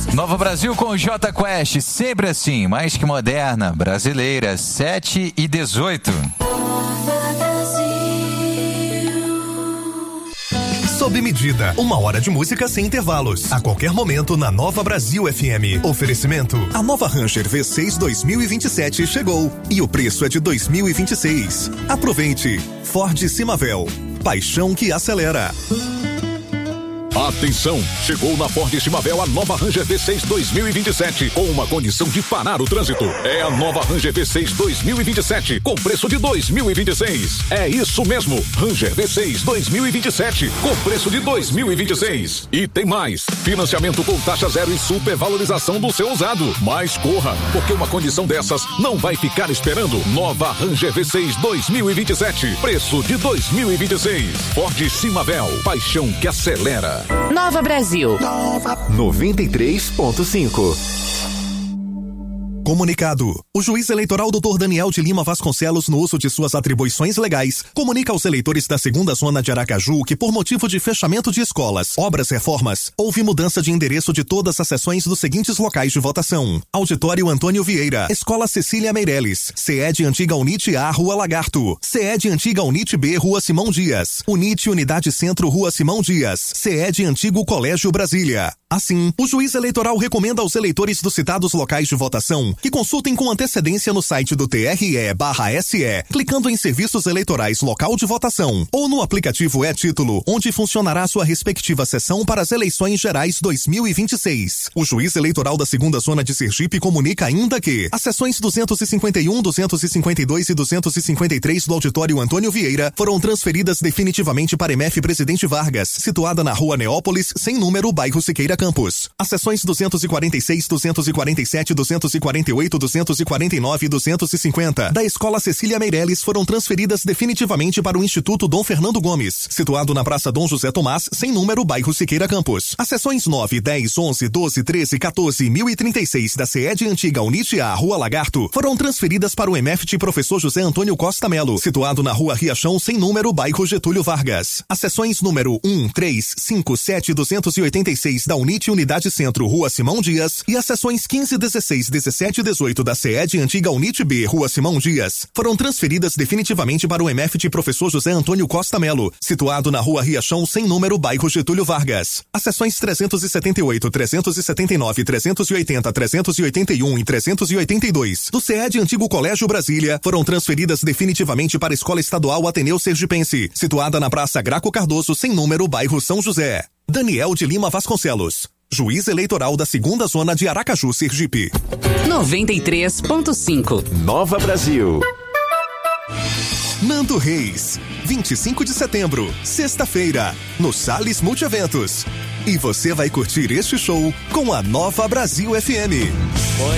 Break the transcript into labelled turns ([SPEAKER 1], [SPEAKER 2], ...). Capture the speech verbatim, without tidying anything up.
[SPEAKER 1] Nova Brasil com J Quest, sempre assim, mais que moderna, brasileira, sete e dezoito.
[SPEAKER 2] Sob medida, uma hora de música sem intervalos, a qualquer momento na Nova Brasil F M. Oferecimento, a nova Ranger V seis dois mil e vinte e sete chegou e o preço é de dois mil e vinte e seis. Aproveite. Ford Simavel, paixão que acelera.
[SPEAKER 3] Atenção, chegou na Ford Simavel a nova Ranger V seis dois mil e vinte e sete com uma condição de parar o trânsito. É a nova Ranger V seis dois mil e vinte e sete com preço de dois mil e vinte e seis. É isso mesmo, Ranger V seis dois mil e vinte e sete com preço de dois mil e vinte e seis. E tem mais, financiamento com taxa zero e supervalorização do seu usado. Mas corra, porque uma condição dessas não vai ficar esperando. Nova Ranger V seis dois mil e vinte e sete, preço de dois mil e vinte e seis. Ford Simavel, paixão que acelera.
[SPEAKER 4] Nova Brasil.
[SPEAKER 2] noventa e três ponto cinco. Comunicado. O juiz eleitoral doutor Daniel de Lima Vasconcelos, no uso de suas atribuições legais, comunica aos eleitores da segunda zona de Aracaju que, por motivo de fechamento de escolas, obras, reformas, houve mudança de endereço de todas as sessões dos seguintes locais de votação: Auditório Antônio Vieira, Escola Cecília Meireles, C E D Antiga Unite A, Rua Lagarto, C E D Antiga Unite B, Rua Simão Dias, Unite Unidade Centro, Rua Simão Dias, C E D Antigo Colégio Brasília. Assim, o juiz eleitoral recomenda aos eleitores dos citados locais de votação que consultem com antecedência no site do T R E barra S E, clicando em Serviços Eleitorais Local de Votação, ou no aplicativo E-Título, onde funcionará sua respectiva sessão para as eleições gerais dois mil e vinte e seis. O juiz eleitoral da segunda zona de Sergipe comunica ainda que as sessões duzentos e cinquenta e um, duzentos e cinquenta e dois e duzentos e cinquenta e três do Auditório Antônio Vieira foram transferidas definitivamente para M F Presidente Vargas, situada na Rua Neópolis, sem número, bairro Siqueira Campos. As sessões duzentos e quarenta e seis, duzentos e quarenta e sete, duzentos e quarenta e oito, duzentos e quarenta e nove e duzentos e cinquenta da Escola Cecília Meireles foram transferidas definitivamente para o Instituto Dom Fernando Gomes, situado na Praça Dom José Tomás, sem número, bairro Siqueira Campos. As sessões nove, dez, onze, doze, treze, quatorze e mil e trinta e seis da C E D Antiga Unite A, Rua Lagarto, foram transferidas para o M F T Professor José Antônio Costa Melo, situado na Rua Riachão, sem número, bairro Getúlio Vargas. As sessões número um, três, cinco, sete, duzentos e oitenta e seis da Unite Unidade Centro, Rua Simão Dias, e as sessões quinze, dezesseis, dezessete e dezoito da C E D Antiga Unite B, Rua Simão Dias, foram transferidas definitivamente para o M F T Professor José Antônio Costa Melo, situado na Rua Riachão, sem número, bairro Getúlio Vargas. As sessões trezentos e setenta e oito, trezentos e setenta e nove, trezentos e oitenta, trezentos e oitenta e um e trezentos e oitenta e dois do C E D Antigo Colégio Brasília foram transferidas definitivamente para a Escola Estadual Ateneu Sergipense, situada na Praça Graco Cardoso, sem número, bairro São José. Daniel de Lima Vasconcelos, juiz eleitoral da segunda zona de Aracaju, Sergipe.
[SPEAKER 4] noventa e três ponto cinco.
[SPEAKER 2] Nova Brasil. Nando Reis, vinte e cinco de setembro, sexta-feira, no Salles Multieventos. E você vai curtir este show com a Nova Brasil F M.